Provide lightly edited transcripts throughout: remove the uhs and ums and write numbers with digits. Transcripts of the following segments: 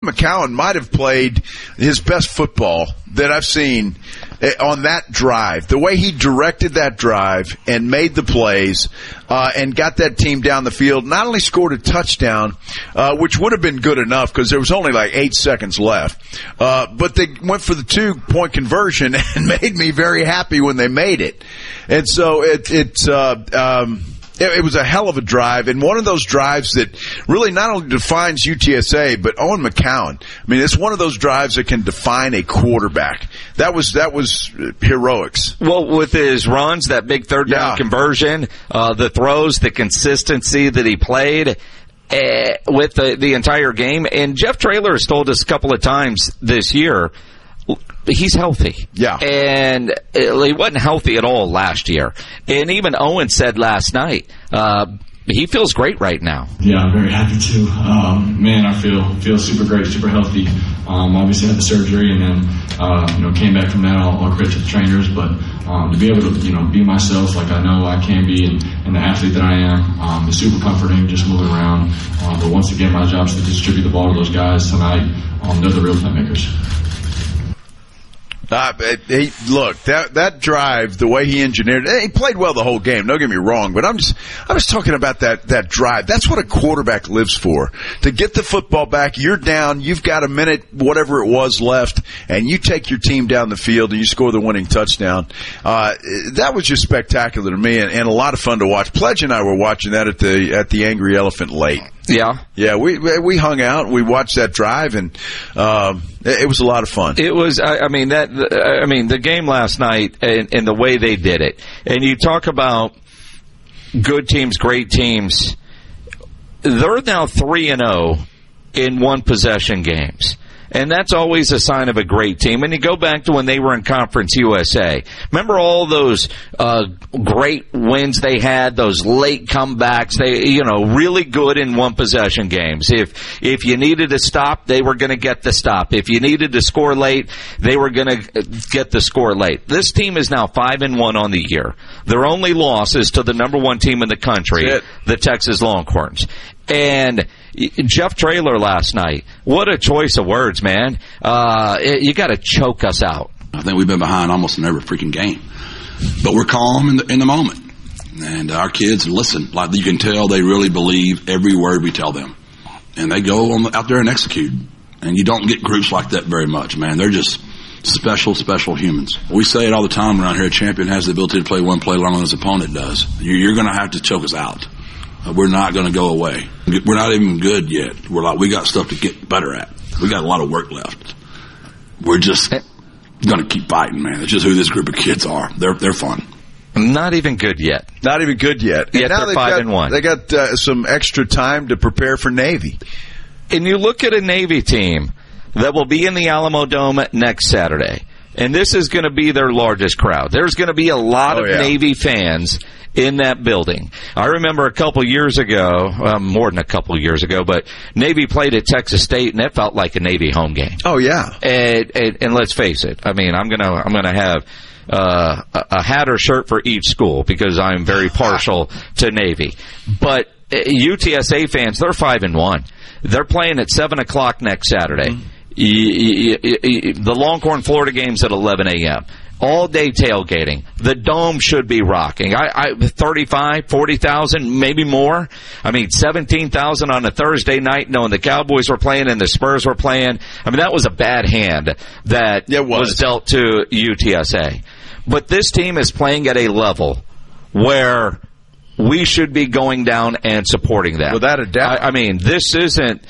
McCown might have played his best football that I've seen on that drive. The way he directed that drive and made the plays and got that team down the field, not only scored a touchdown, which would have been good enough because there was only like 8 seconds left, but they went for the 2-point conversion and made me very happy when they made it. And so it was a hell of a drive, and one of those drives that really not only defines UTSA, but Owen McCown. I mean, it's one of those drives that can define a quarterback. That was heroics. Well, with his runs, that big third down conversion, the throws, the consistency that he played with the entire game. And Jeff Traylor has told us a couple of times this year, he's healthy. Yeah. And he wasn't healthy at all last year. And even Owen said last night, he feels great right now. Yeah, I'm very happy too. Man, I feel super great, super healthy. Obviously had the surgery and then, came back from that. All credit to the trainers, but to be able to, be myself like I know I can be and the athlete that I am, is super comforting just moving around. But once again, my job is to distribute the ball to those guys tonight. They're the real playmakers. Look, that drive, the way he engineered it, he played well the whole game. Don't get me wrong, but I was talking about that drive. That's what a quarterback lives for. To get the football back, you're down, you've got a minute, whatever it was left, and you take your team down the field and you score the winning touchdown. That was just spectacular to me and a lot of fun to watch. Pledge and I were watching that at the Angry Elephant late. Yeah. Yeah, we hung out, we watched that drive, and it was a lot of fun. It was, the game last night and the way they did it. And you talk about good teams, great teams. They're now 3-0 in one-possession games. And that's always a sign of a great team. And you go back to when they were in Conference USA. Remember all those great wins they had, those late comebacks. They, really good in one-possession games. If you needed to stop, they were going to get the stop. If you needed to score late, they were going to get the score late. This team is now 5-1 on the year. Their only loss is to the number one team in the country, the Texas Longhorns. And Jeff Traylor last night, what a choice of words, man. You got to choke us out. I think we've been behind almost in every freaking game. But we're calm in the moment. And our kids listen. Like you can tell they really believe every word we tell them. And they go out there and execute. And you don't get groups like that very much, man. They're just special humans. We say it all the time around here. A champion has the ability to play one play longer than his opponent does. You're going to have to choke us out. We're not going to go away. We're not even good yet. We got stuff to get better at. We got a lot of work left. We're just going to keep fighting, man. It's just who this group of kids are. They're fun. Not even good yet. Not even good yet. Yet they're 5-1. They got some extra time to prepare for Navy. And you look at a Navy team that will be in the Alamo Dome next Saturday. And this is going to be their largest crowd. There's going to be a lot of Navy fans in that building. I remember a couple years ago, more than a couple years ago, but Navy played at Texas State, and that felt like a Navy home game. Oh yeah. And let's face it. I mean, I'm gonna have a hat or shirt for each school because I'm very partial to Navy. But UTSA fans, they're 5-1. They're playing at 7:00 next Saturday. The Longhorn Florida game's at 11 a.m. All day tailgating. The dome should be rocking. 35, 40,000, maybe more. 17,000 on a Thursday night, knowing the Cowboys were playing and the Spurs were playing. That was a bad hand that was dealt to UTSA. But this team is playing at a level where we should be going down and supporting them. Without a doubt. This isn't...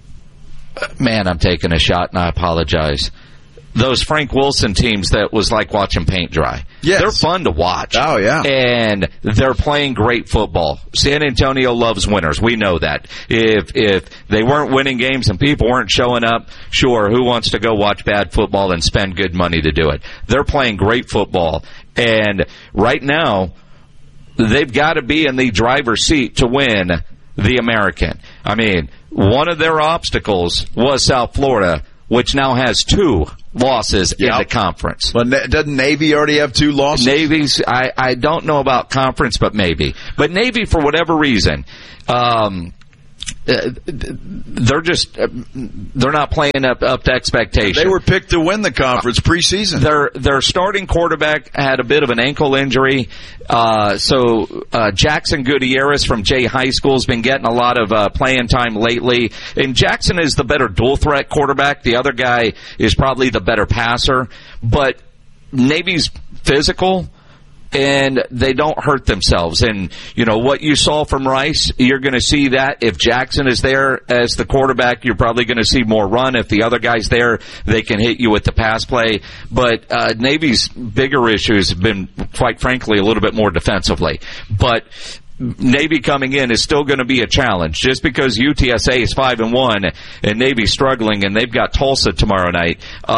Man, I'm taking a shot, and I apologize. Those Frank Wilson teams that was like watching paint dry. Yes. They're fun to watch. Oh, yeah. And they're playing great football. San Antonio loves winners. We know that. If they weren't winning games and people weren't showing up, sure, who wants to go watch bad football and spend good money to do it? They're playing great football. And right now, they've got to be in the driver's seat to win the American. One of their obstacles was South Florida, which now has 2 losses in the conference. But doesn't Navy already have 2 losses? Navy's, I don't know about conference, but maybe. But Navy, for whatever reason, they're not playing up to expectation. They were picked to win the conference preseason. Their starting quarterback had a bit of an ankle injury. So Jackson Gutierrez from Jay High School has been getting a lot of playing time lately. And Jackson is the better dual threat quarterback. The other guy is probably the better passer. But Navy's physical, and they don't hurt themselves. And, what you saw from Rice, you're going to see that. If Jackson is there as the quarterback, you're probably going to see more run. If the other guy's there, they can hit you with the pass play. But Navy's bigger issues have been, quite frankly, a little bit more defensively. But Navy coming in is still going to be a challenge. Just because UTSA is 5-1 and Navy's struggling, and they've got Tulsa tomorrow night,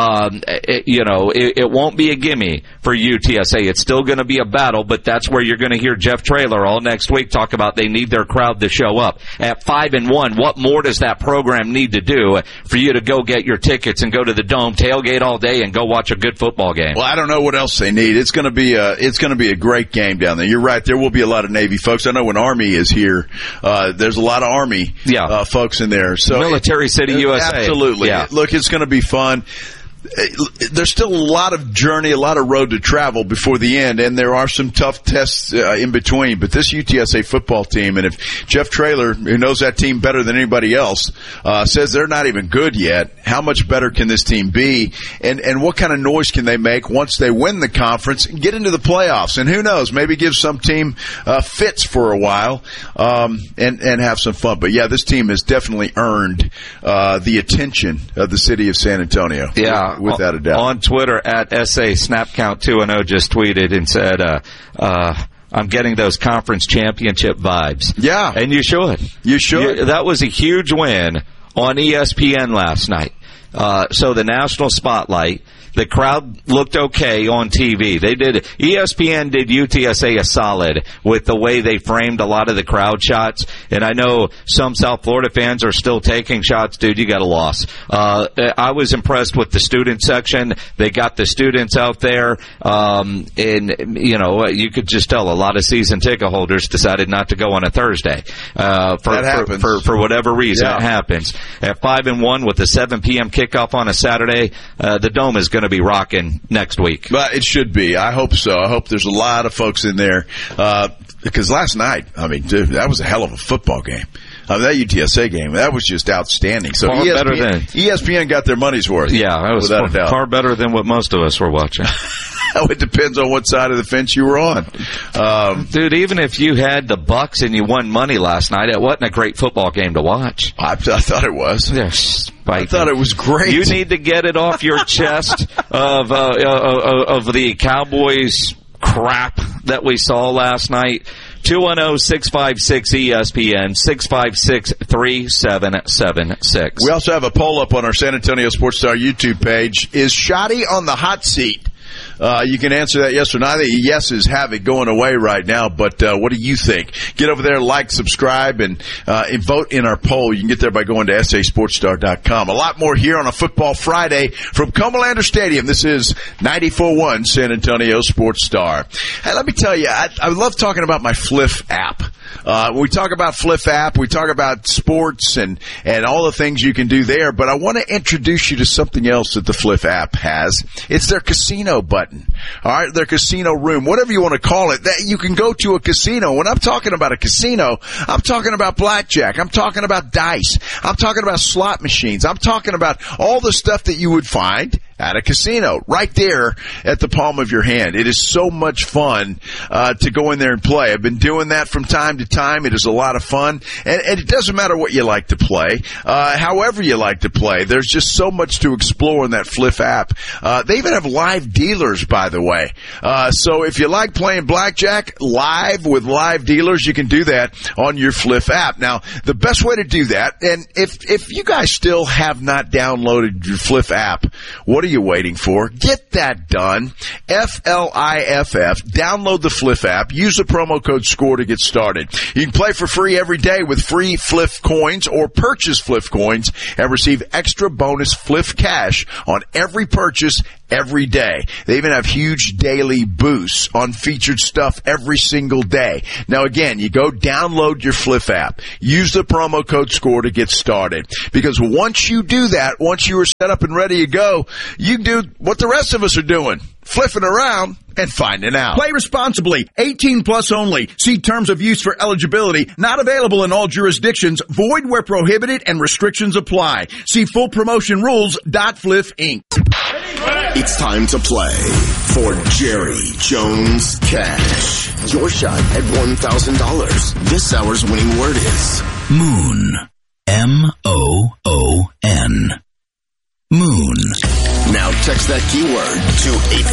it won't be a gimme for UTSA. It's still going to be a battle, but that's where you're going to hear Jeff Traylor all next week talk about they need their crowd to show up. At 5-1, what more does that program need to do for you to go get your tickets and go to the Dome, tailgate all day, and go watch a good football game? Well, I don't know what else they need. It's going to be a great game down there. You're right. There will be a lot of Navy folks. I know when Army is here, there's a lot of Army folks in there. So Military City, USA. Absolutely. Yeah. Look, it's going to be fun. There's still a lot of journey, a lot of road to travel before the end, and there are some tough tests in between. But this UTSA football team, and if Jeff Traylor, who knows that team better than anybody else, says they're not even good yet, how much better can this team be? And what kind of noise can they make once they win the conference and get into the playoffs? And who knows, maybe give some team fits for a while and have some fun. But, yeah, this team has definitely earned the attention of the city of San Antonio. Yeah. Without a doubt. On Twitter, at SA SnapCount210 just tweeted and said, I'm getting those conference championship vibes. Yeah. And you should. You should. That was a huge win on ESPN last night. So the national spotlight. The crowd looked okay on TV. ESPN did UTSA a solid with the way they framed a lot of the crowd shots. And I know some South Florida fans are still taking shots. Dude, you got a loss. I was impressed with the student section. They got the students out there. And, you could just tell a lot of season ticket holders decided not to go on a Thursday. For whatever reason, it happens. At 5-1 with the 7 p.m. kickoff on a Saturday, the Dome is going to be rocking next week. But it should be. I hope so. I hope there's a lot of folks in there. Because last night, dude, that was a hell of a football game. That UTSA game, that was just outstanding. So ESPN got their money's worth. Yeah, that was far better than what most of us were watching. It depends on what side of the fence you were on. Dude, even if you had the Bucks and you won money last night, it wasn't a great football game to watch. I thought it was. Yes. I thought it was great. You need to get it off your chest of the Cowboys crap that we saw last night. 210-656-ESPN, 656-3776. We also have a poll up on our San Antonio Sports Star YouTube page. Is Shoddy on the hot seat? You can answer that yes or no. I think yeses have it going away right now, but what do you think? Get over there, like, subscribe, and vote in our poll. You can get there by going to sasportsstar.com. A lot more here on a Football Friday from Comalander Stadium. This is 94.1 San Antonio Sports Star. Hey, let me tell you, I love talking about my Fliff app. When we talk about Fliff app, we talk about sports and all the things you can do there, but I want to introduce you to something else that the Fliff app has. It's their casino button. All right, their casino room, whatever you want to call it. That you can go to a casino. When I'm talking about a casino, I'm talking about blackjack. I'm talking about dice. I'm talking about slot machines. I'm talking about all the stuff that you would find at a casino, right there at the palm of your hand. It is so much fun to go in there and play. I've been doing that from time to time. It is a lot of fun, and it doesn't matter what you like to play, however you like to play. There's just so much to explore in that Fliff app. They even have live dealers, by the way. So if you like playing blackjack live with live dealers, you can do that on your Fliff app. Now, the best way to do that, and if you guys still have not downloaded your Fliff app, what What are you waiting for? Get that done. FLIFF. Download the Fliff app. Use the promo code SCORE to get started. You can play for free every day with free Fliff coins or purchase Fliff coins and receive extra bonus Fliff cash on every purchase every day. They even have huge daily boosts on featured stuff every single day. Now again, you go download your Fliff app. Use the promo code SCORE to get started. Because once you do that, once you are set up and ready to go, you do what the rest of us are doing. Flipping around and finding out. Play responsibly. 18 plus only. See terms of use for eligibility. Not available in all jurisdictions. Void where prohibited and restrictions apply. See full promotion rules.fliff Inc. It's time to play for Jerry Jones Cash. Your shot at $1,000. This hour's winning word is Moon. M-O-O-N. Moon. Now text that keyword to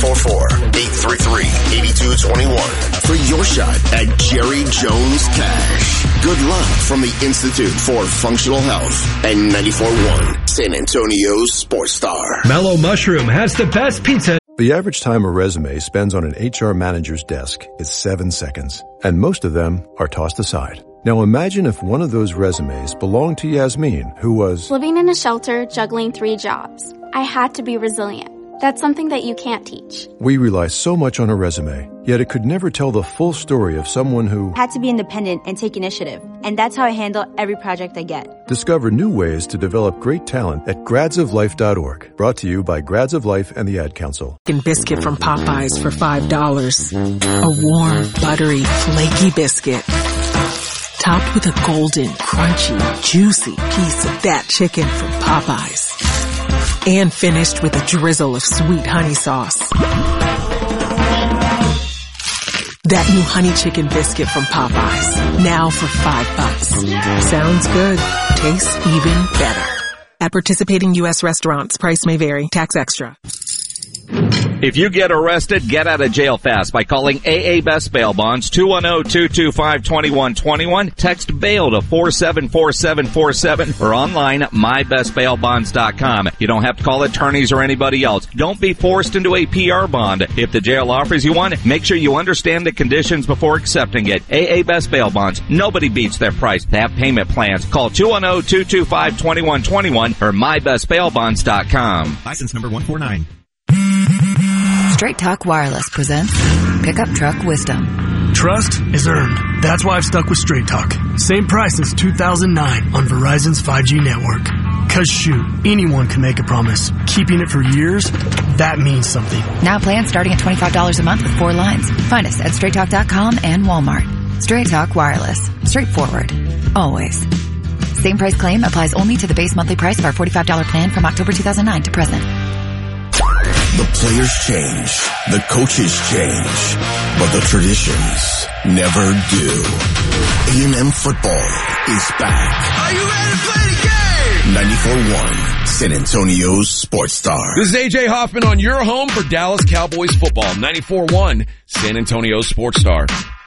844-833-8221 for your shot at Jerry Jones Cash. Good luck from the Institute for Functional Health and 94.1 San Antonio's Sports Star. Mellow Mushroom has the best pizza. The average time a resume spends on an HR manager's desk is 7 seconds, and most of them are tossed aside. Now imagine if one of those resumes belonged to Yasmin, who was living in a shelter, juggling 3 jobs. I had to be resilient. That's something that you can't teach. We rely so much on a resume, yet it could never tell the full story of someone who had to be independent and take initiative. And that's how I handle every project I get. Discover new ways to develop great talent at gradsoflife.org. Brought to you by Grads of Life and the Ad Council. Biscuit from Popeyes for $5. A warm, buttery, flaky biscuit. Topped with a golden, crunchy, juicy piece of that chicken from Popeyes. And finished with a drizzle of sweet honey sauce. That new honey chicken biscuit from Popeyes. Now for $5. Sounds good. Tastes even better. At participating U.S. restaurants, price may vary. Tax extra. If you get arrested, get out of jail fast by calling AA Best Bail Bonds, 210-225-2121. Text bail to 474747 or online at mybestbailbonds.com. You don't have to call attorneys or anybody else. Don't be forced into a PR bond. If the jail offers you one, make sure you understand the conditions before accepting it. AA Best Bail Bonds. Nobody beats their price. They have payment plans. Call 210-225-2121 or mybestbailbonds.com. License number 149. Straight Talk Wireless presents Pickup Truck Wisdom. Trust is earned. That's why I've stuck with Straight Talk. Same price since 2009 on Verizon's 5G network. Cause shoot, anyone can make a promise. Keeping it for years, that means something. Now plans starting at $25 a month with 4 lines. Find us at StraightTalk.com and Walmart. Straight Talk Wireless. Straightforward. Always. Same price claim applies only to the base monthly price of our $45 plan from October 2009 to present. The players change, the coaches change, but the traditions never do. A&M football is back. Are you ready to play the game? 94.1 San Antonio's Sports Star. This is A.J. Hoffman on your home for Dallas Cowboys football. 94.1 San Antonio Sports Star.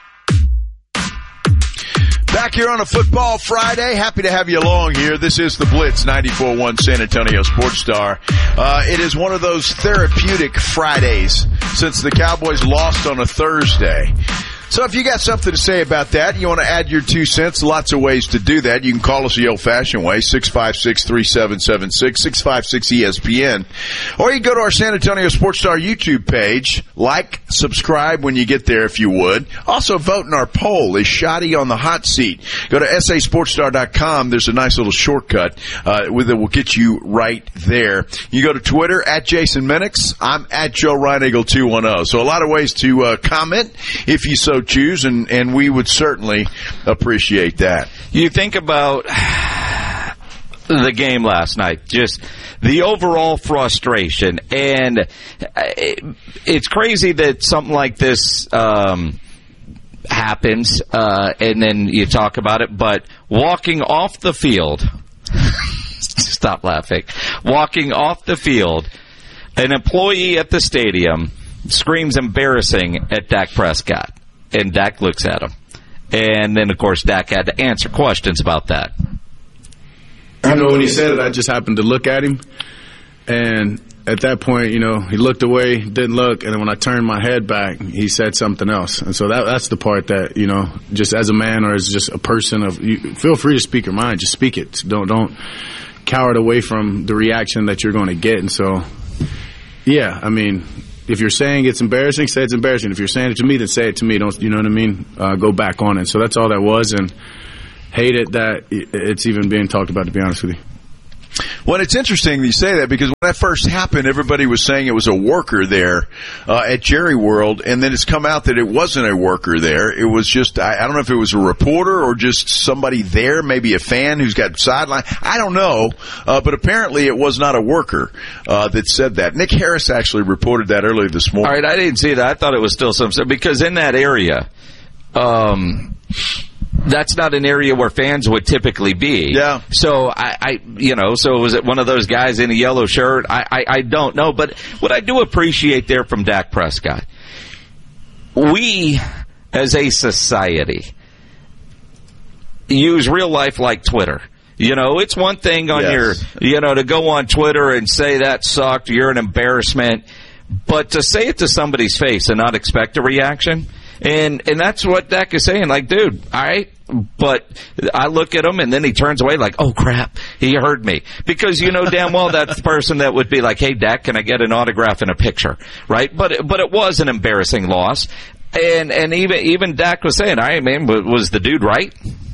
Back here on a Football Friday. Happy to have you along here. This is the Blitz 94.1 San Antonio Sports Star. It is one of those therapeutic Fridays since the Cowboys lost on a Thursday. So if you got something to say about that, you want to add your 2 cents, lots of ways to do that. You can call us the old-fashioned way, 656-3776, 656-ESPN. Or you can go to our San Antonio Sports Star YouTube page. Like, subscribe when you get there if you would. Also vote in our poll. Is Shoddy on the hot seat? Go to sasportstar.com. There's a nice little shortcut that will get you right there. You go to Twitter, at Jason Minix. I'm at Joe Reinagle 210. So a lot of ways to comment if you so choose, and we would certainly appreciate that. You think about the game last night, just the overall frustration, and it's crazy that something like this happens, and then you talk about it, but walking off the field, stop laughing, walking off the field, an employee at the stadium screams embarrassing at Dak Prescott. And Dak looks at him. And then, of course, Dak had to answer questions about that. I know when he said it, I just happened to look at him. And at that point, you know, he looked away, didn't look, and then when I turned my head back, he said something else. And so that's the part that, you know, just as a man or as just a person feel free to speak your mind. Just speak it. Don't cower away from the reaction that you're going to get. And so, yeah, I mean, if you're saying it's embarrassing, say it's embarrassing. If you're saying it to me, then say it to me. Don't, you know what I mean? Go back on it. So that's all that was, and hate it that it's even being talked about, to be honest with you. Well, it's interesting you say that, because when that first happened, everybody was saying it was a worker there at Jerry World, and then it's come out that it wasn't a worker there. It was just, I don't know if it was a reporter or just somebody there, maybe a fan who's got sideline. I don't know, but apparently it was not a worker that said that. Nick Harris actually reported that earlier this morning. All right, I didn't see that. I thought it was still some, because in that area, that's not an area where fans would typically be. Yeah. So so was it one of those guys in a yellow shirt? I don't know. But what I do appreciate there from Dak Prescott, we as a society use real life like Twitter. You know, it's one thing on to go on Twitter and say that sucked, you're an embarrassment, but to say it to somebody's face and not expect a reaction. And that's what Dak is saying. Like, dude, all right, but I look at him, and then he turns away like, oh, crap, he heard me. Because you know damn well that's the person that would be like, hey, Dak, can I get an autograph and a picture, right? But it was an embarrassing loss. And even Dak was saying, all right, man, was the dude right?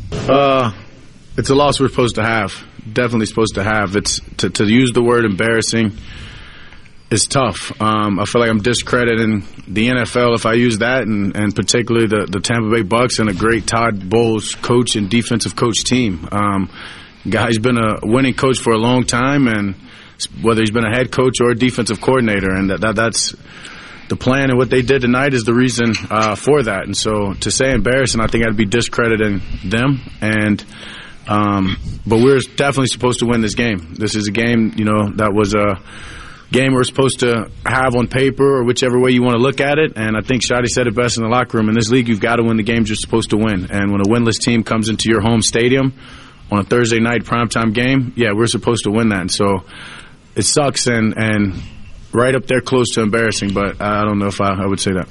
It's a loss we're supposed to have. Definitely supposed to have. It's to use the word embarrassing. It's tough. I feel like I'm discrediting the NFL if I use that, and particularly the Tampa Bay Bucks and a great Todd Bowles coach and defensive coach team. Guy's been a winning coach for a long time, and whether he's been a head coach or a defensive coordinator, and that's the plan, and what they did tonight is the reason for that. And so to say embarrassing, I think I'd be discrediting them. And but we're definitely supposed to win this game. This is a game, you know, that was a game we're supposed to have on paper, or whichever way you want to look at it. And I think Shadi said it best in the locker room. In this league, you've got to win the games you're supposed to win. And when a winless team comes into your home stadium on a Thursday night primetime game, yeah, we're supposed to win that. And so it sucks and right up there close to embarrassing, but I don't know if I would say that.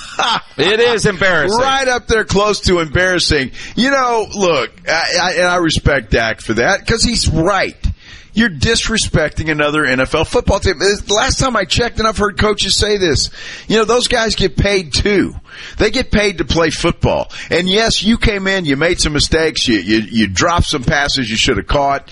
It is embarrassing. Right up there close to embarrassing. You know, look, I respect Dak for that, because he's right. You're disrespecting another NFL football team. The last time I checked, and I've heard coaches say this, you know, those guys get paid too. They get paid to play football. And yes, you came in, you made some mistakes, you dropped some passes you should have caught,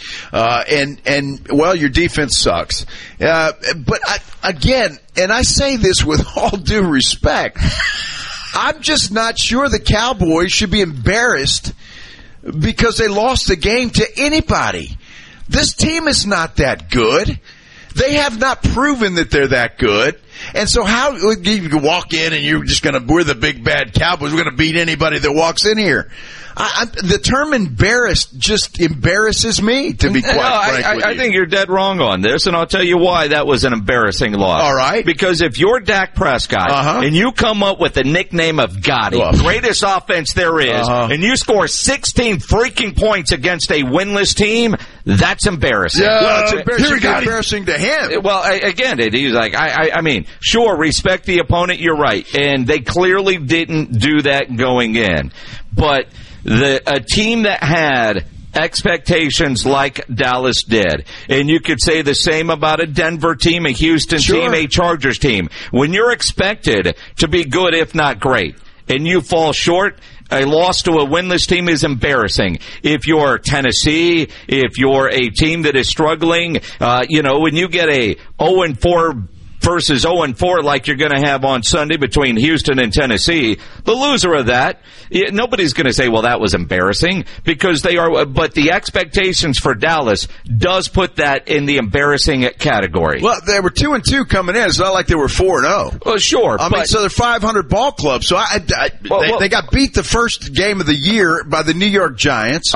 and well, your defense sucks. But again, and I say this with all due respect, I'm just not sure the Cowboys should be embarrassed because they lost the game to anybody. This team is not that good. They have not proven that they're that good. And so how you can walk in and you're just going to, we're the big bad Cowboys, we're going to beat anybody that walks in here. The term embarrassed just embarrasses me, to be quite frank with you. I think you're dead wrong on this, and I'll tell you why that was an embarrassing loss. All right. Because if you're Dak Prescott and you come up with the nickname of Gotti, greatest offense there is, and you score 16 freaking points against a winless team, that's embarrassing. Yeah, well, it's embarrassing to him. Well, again, he's like, I mean, sure, respect the opponent, you're right, and they clearly didn't do that going in, but a team that had expectations like Dallas did, and you could say the same about a Denver team, a Houston team, a Chargers team. When you're expected to be good, if not great, and you fall short, a loss to a winless team is embarrassing. If you're Tennessee, if you're a team that is struggling, when you get a 0-4 versus 0-4 like you're going to have on Sunday between Houston and Tennessee, the loser of that, nobody's going to say, well, that was embarrassing, because they are, but the expectations for Dallas does put that in the embarrassing category. Well, they were 2-2 coming in. It's not like they were 4-0. Well, sure. I mean, so they're 500 ball club. So they got beat the first game of the year by the New York Giants.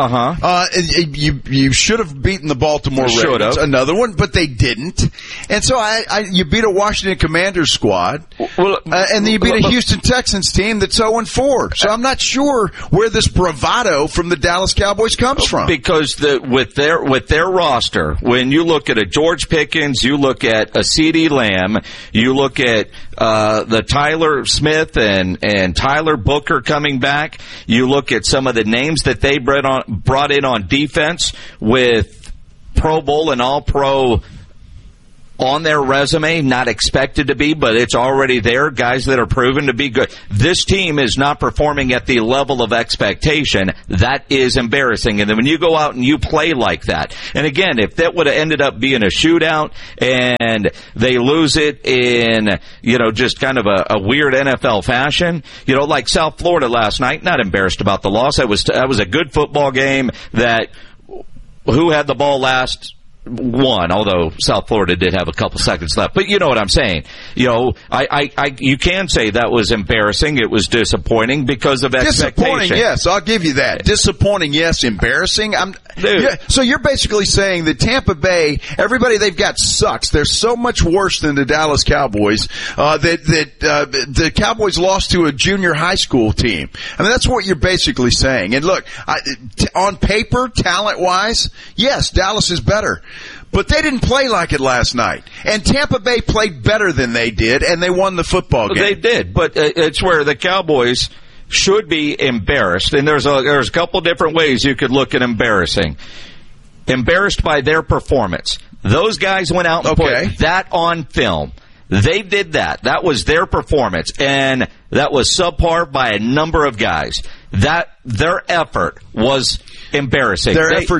You should have beaten the Baltimore Ravens, another one, but they didn't. And so you beat a Washington Commanders squad, and then you beat a Houston Texans team that's 0-4. So I'm not sure where this bravado from the Dallas Cowboys comes from. Because with their roster, when you look at a George Pickens, you look at a CeeDee Lamb, you look at the Tyler Smith and Tyler Booker coming back, you look at some of the names that they brought in on defense with Pro Bowl and All-Pro on their resume, not expected to be, but it's already there, guys that are proven to be good. This team is not performing at the level of expectation. That is embarrassing. And then when you go out and you play like that, and again, if that would have ended up being a shootout and they lose it in, just kind of a weird NFL fashion, like South Florida last night, not embarrassed about the loss. That was a good football game that who had the ball last won, although South Florida did have a couple seconds left. But you know what I'm saying. You can say that was embarrassing. It was disappointing because of expectation. Disappointing, yes. I'll give you that. Disappointing, yes. Embarrassing. So you're basically saying that Tampa Bay, everybody they've got sucks. They're so much worse than the Dallas Cowboys that the Cowboys lost to a junior high school team. I mean, that's what you're basically saying. And look, on paper, talent-wise, yes, Dallas is better. But they didn't play like it last night. And Tampa Bay played better than they did, and they won the football game. They did, but it's where the Cowboys should be embarrassed. And there's a couple different ways you could look at embarrassing. Embarrassed by their performance. Those guys went out and put that on film. They did that. That was their performance, and that was subpar by a number of guys. Their effort was embarrassing.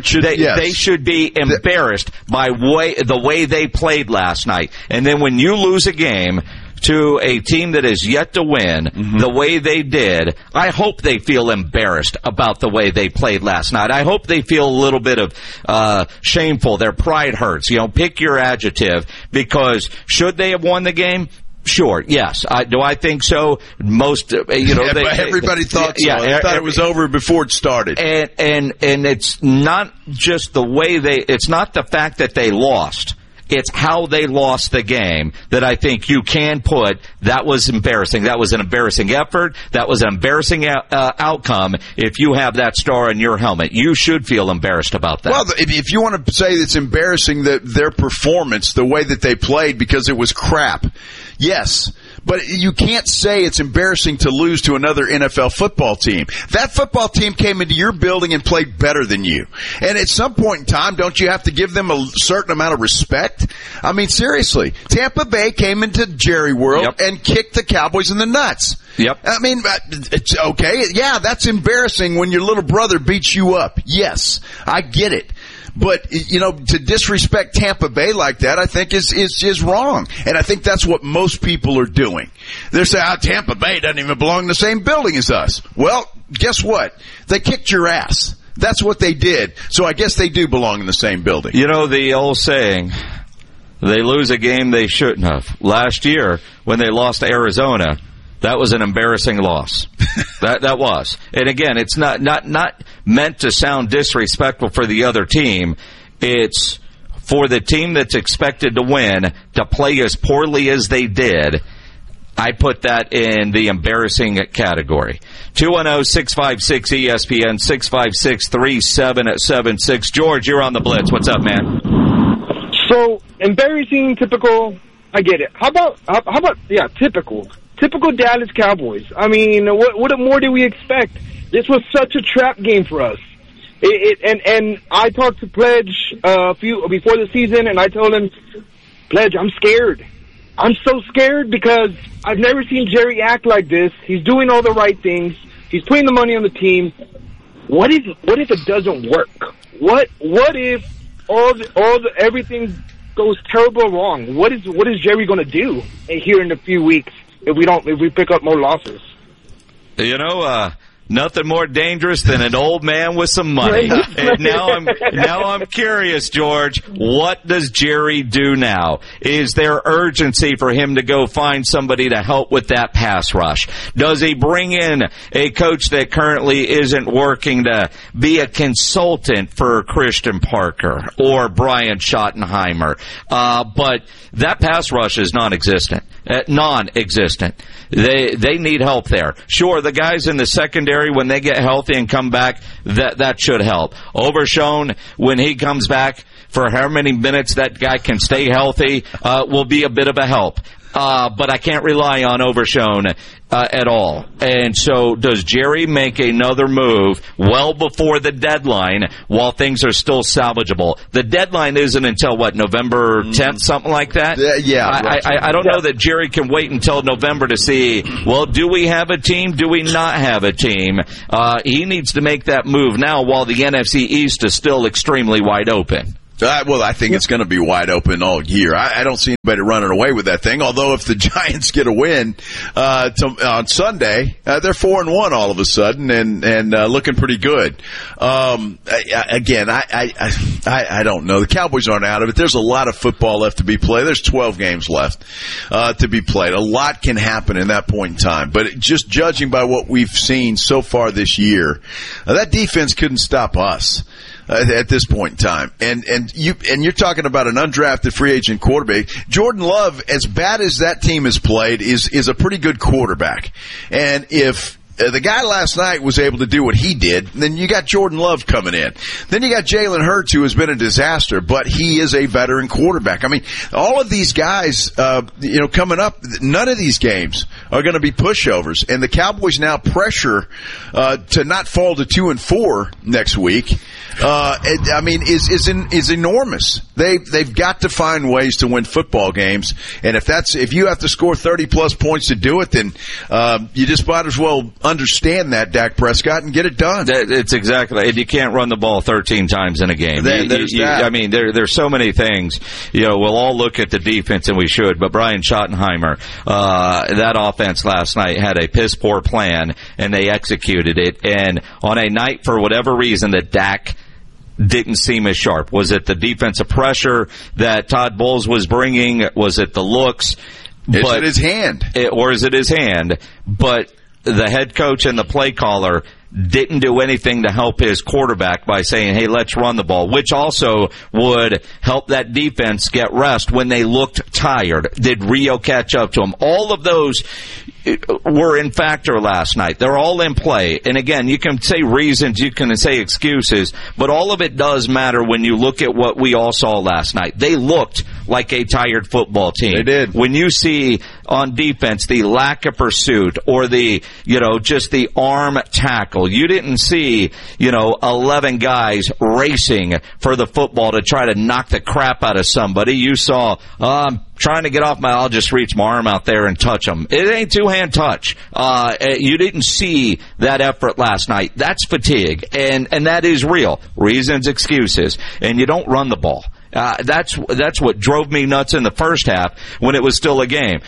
They should be embarrassed by the way they played last night. And then when you lose a game to a team that is yet to win the way they did, I hope they feel embarrassed about the way they played last night. I hope they feel a little bit of shameful. Their pride hurts. Pick your adjective, because should they have won the game? Sure, yes. Do I think so? Most, everybody thought so. Yeah, I thought it was over before it started. And it's not just it's not the fact that they lost. It's how they lost the game that I think you can put, that was embarrassing. That was an embarrassing effort. That was an embarrassing outcome. If you have that star in your helmet, you should feel embarrassed about that. Well, if you want to say it's embarrassing that their performance, the way that they played, because it was crap, yes. But you can't say it's embarrassing to lose to another NFL football team. That football team came into your building and played better than you. And at some point in time, don't you have to give them a certain amount of respect? I mean, seriously. Tampa Bay came into Jerry World and kicked the Cowboys in the nuts. Yep. I mean, it's okay. Yeah, that's embarrassing when your little brother beats you up. Yes, I get it. But, to disrespect Tampa Bay like that, I think is wrong. And I think that's what most people are doing. They're saying, Tampa Bay doesn't even belong in the same building as us. Well, guess what? They kicked your ass. That's what they did. So I guess they do belong in the same building. The old saying, they lose a game they shouldn't have. Last year, when they lost to Arizona, that was an embarrassing loss. That was. And again, it's not meant to sound disrespectful for the other team. It's for the team that's expected to win to play as poorly as they did. I put that in the embarrassing category. 210-656-ESPN, 656-3776. George, you're on the Blitz. What's up, man? So, embarrassing, typical, I get it. How about typical. Typical Dallas Cowboys. I mean, what more do we expect? This was such a trap game for us. And I talked to Pledge before the season, and I told him, Pledge, I'm scared. I'm so scared because I've never seen Jerry act like this. He's doing all the right things. He's putting the money on the team. What if it doesn't work? What if everything goes terrible wrong? What is Jerry going to do here in a few weeks if we pick up more losses? nothing more dangerous than an old man with some money. And now I'm curious, George, what does Jerry do now? Is there urgency for him to go find somebody to help with that pass rush? Does he bring in a coach that currently isn't working to be a consultant for Christian Parker or Brian Schottenheimer? But that pass rush is non-existent. They need help there. Sure, the guys in the secondary, when they get healthy and come back, that should help. Overshown, when he comes back, for how many minutes that guy can stay healthy, will be a bit of a help. But I can't rely on Overshown at all. And so does Jerry make another move well before the deadline while things are still salvageable? The deadline isn't until, November 10th, something like that? Yeah. I don't know that Jerry can wait until November to see, well, do we have a team? Do we not have a team? He needs to make that move now while the NFC East is still extremely wide open. Well, I think it's going to be wide open all year. I don't see anybody running away with that thing. Although if the Giants get a win on Sunday, they're 4-1 all of a sudden, and looking pretty good. Again, I don't know. The Cowboys aren't out of it. There's a lot of football left to be played. There's 12 games left to be played. A lot can happen in that point in time. But just judging by what we've seen so far this year, that defense couldn't stop us at this point in time. And you're talking about an undrafted free agent quarterback. Jordan Love, as bad as that team has played, is a pretty good quarterback. And if the guy last night was able to do what he did, then you got Jordan Love coming in. Then you got Jalen Hurts, who has been a disaster, but he is a veteran quarterback. I mean, all of these guys, coming up, none of these games are going to be pushovers. And the Cowboys now pressure to not fall to 2-4 next week. Is enormous. They've got to find ways to win football games, and if you have to score 30+ points to do it, then you just might as well understand that, Dak Prescott, and get it done. It's exactly. And you can't run the ball 13 times in a game. There's so many things. We'll all look at the defense, and we should. But Brian Schottenheimer, that offense last night had a piss poor plan, and they executed it. And on a night, for whatever reason, that Dak didn't seem as sharp. Was it the defensive pressure that Todd Bowles was bringing? Was it the looks? Is it his hand? Or is it his hand? But the head coach and the play caller didn't do anything to help his quarterback by saying, hey, let's run the ball, which also would help that defense get rest when they looked tired. Did Rio catch up to him? All of those were in factor last night. They're all in play. And again, you can say reasons, you can say excuses, but all of it does matter when you look at what we all saw last night. They looked like a tired football team. They did. When you see on defense the lack of pursuit or the, just the arm tackle, you didn't see, 11 guys racing for the football to try to knock the crap out of somebody. You saw, trying to get off I'll just reach my arm out there and touch them. It ain't two-hand touch. You didn't see that effort last night. That's fatigue, and that is real. Reasons, excuses, and you don't run the ball. That's what drove me nuts in the first half when it was still a game.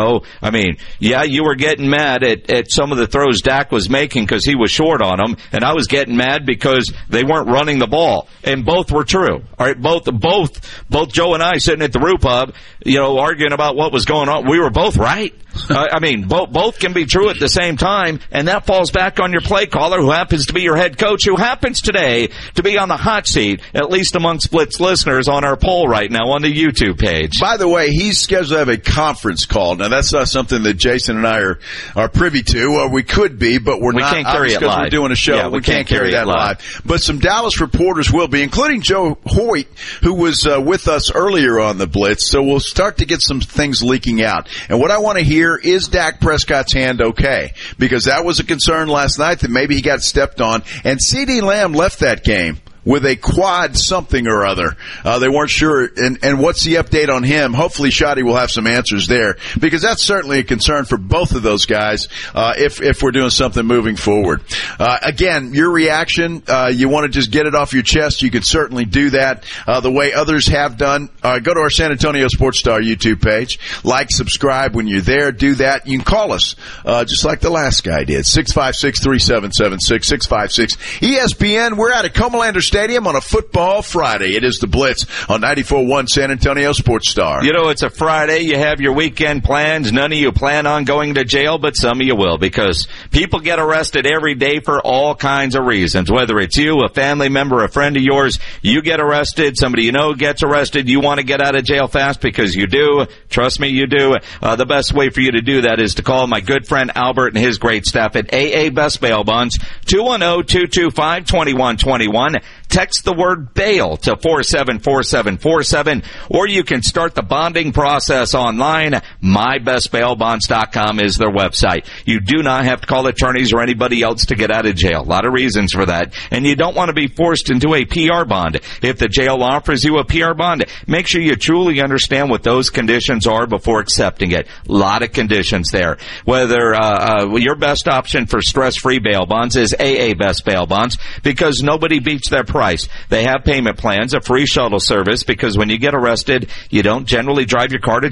You were getting mad at some of the throws Dak was making because he was short on them, and I was getting mad because they weren't running the ball, and both were true. All right, both Joe and I sitting at the Brew Pub, arguing about what was going on. We were both right. Both can be true at the same time, and that falls back on your play caller, who happens to be your head coach, who happens today to be on the hot seat, at least among Splits listeners, on our poll right now on the YouTube page. By the way, he's scheduled to have a conference call. Now, that's not something that Jason and I are privy to. Or we could be, but we're not. We can't carry it live. We're doing a show. Yeah, we can't carry that live. But some Dallas reporters will be, including Joe Hoyt, who was with us earlier on the Blitz. So we'll start to get some things leaking out. And what I want to hear, is Dak Prescott's hand okay? Because that was a concern last night that maybe he got stepped on. And CeeDee Lamb left that game with a quad something or other. They weren't sure. And what's the update on him? Hopefully Shotty will have some answers there, because that's certainly a concern for both of those guys if we're doing something moving forward. Again, your reaction, you want to just get it off your chest, you can certainly do that the way others have done. Go to our San Antonio Sports Star YouTube page. Like, subscribe when you're there. Do that. You can call us just like the last guy did. 656-3776, 656 ESPN. We're out at Comalander Stadium on a football Friday. It is the Blitz on 94.1 San Antonio Sports Star. You know, it's a Friday. You have your weekend plans. None of you plan on going to jail, but some of you will, because people get arrested every day for all kinds of reasons. Whether it's you, a family member, a friend of yours, you get arrested, somebody you know gets arrested, you want to get out of jail fast because you do. Trust me, you do. The best way for you to do that is to call my good friend Albert and his great staff at AA Best Bail Bonds, 210-225-2121. Text the word bail to 474747, or you can start the bonding process online. MyBestBailBonds.com is their website. You do not have to call attorneys or anybody else to get out of jail. A lot of reasons for that. And you don't want to be forced into a PR bond. If the jail offers you a PR bond, make sure you truly understand what those conditions are before accepting it. A lot of conditions there. Whether your best option for stress-free bail bonds is AA Best Bail Bonds, because nobody beats their price. They have payment plans, a free shuttle service, because when you get arrested, you don't generally drive your car to